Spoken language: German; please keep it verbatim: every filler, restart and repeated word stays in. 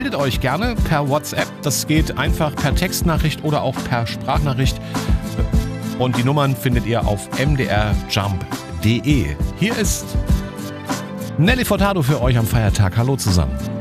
Meldet euch gerne per WhatsApp. Das geht einfach per Textnachricht oder auch per Sprachnachricht. Und die Nummern findet ihr auf m d r jump punkt d e. Hier ist Nelly Furtado für euch am Feiertag. Hallo zusammen.